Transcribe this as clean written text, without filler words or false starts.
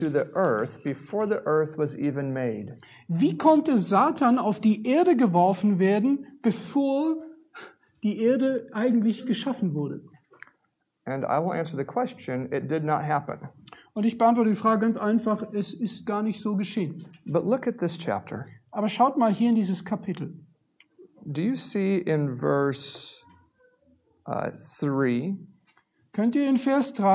to the earth before the earth was even made? Wie konnte Satan auf die Erde geworfen werden, bevor die Erde eigentlich geschaffen wurde? And I will answer the question, it did not happen. Und ich beantworte die Frage ganz einfach, es ist gar nicht so geschehen. But look at this chapter. Aber schaut mal hier in dieses Kapitel. Do you see in verse 3? Könnt ihr in Vers 3